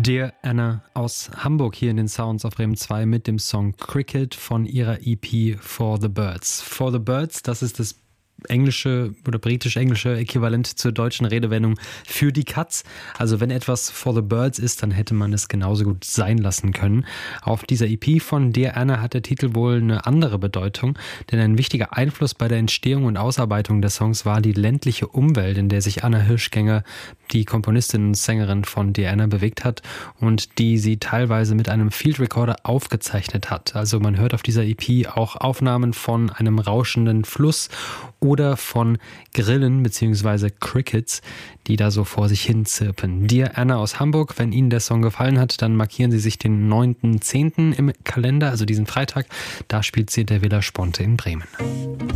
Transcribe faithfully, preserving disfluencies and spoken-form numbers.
Dear Anna aus Hamburg hier in den Sounds auf Bremen zwei mit dem Song Cricket von ihrer E P For the Birds. For the Birds, das ist das englische oder britisch-englische Äquivalent zur deutschen Redewendung für die Katz. Also wenn etwas for the birds ist, dann hätte man es genauso gut sein lassen können. Auf dieser E P von Dear Anna hat der Titel wohl eine andere Bedeutung, denn ein wichtiger Einfluss bei der Entstehung und Ausarbeitung des Songs war die ländliche Umwelt, in der sich Anna Hirschgänger, die Komponistin und Sängerin von Dear Anna, bewegt hat und die sie teilweise mit einem Field Recorder aufgezeichnet hat. Also man hört auf dieser E P auch Aufnahmen von einem rauschenden Fluss oder von Grillen bzw. Crickets, die da so vor sich hin zirpen. Dear Anna aus Hamburg, wenn Ihnen der Song gefallen hat, dann markieren Sie sich den neunten zehnten im Kalender, also diesen Freitag. Da spielt sie in der Villa Sponte in Bremen.